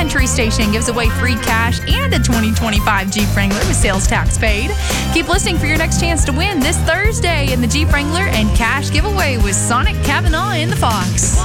Country Station gives away free cash and a 2025 Jeep Wrangler with sales tax paid. Keep listening for your next chance to win this Thursday in the Jeep Wrangler and cash giveaway with Sonic Kavanaugh in the Fox.